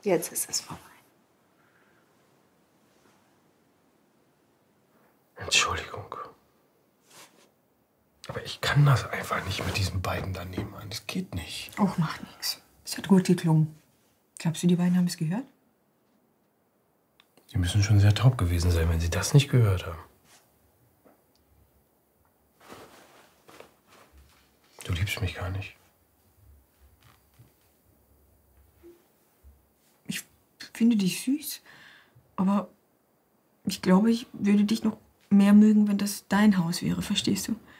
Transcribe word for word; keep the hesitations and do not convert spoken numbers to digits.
Jetzt ist es vorbei. Entschuldigung. Aber ich kann das einfach nicht mit diesen beiden daneben an. Das geht nicht. Och, macht nichts. Es hat gut geklungen. Glaubst du, die beiden haben es gehört? Sie müssen schon sehr taub gewesen sein, wenn Sie das nicht gehört haben. Du liebst mich gar nicht. Ich finde dich süß. Aber ich glaube, ich würde dich noch mehr mögen, wenn das dein Haus wäre, verstehst du?